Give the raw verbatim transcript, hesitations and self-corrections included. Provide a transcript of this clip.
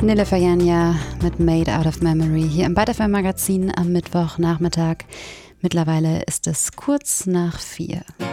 Nele Fayanya mit Made Out of Memory hier im Byte F M Magazin am Mittwochnachmittag. Mittlerweile ist es kurz nach vier.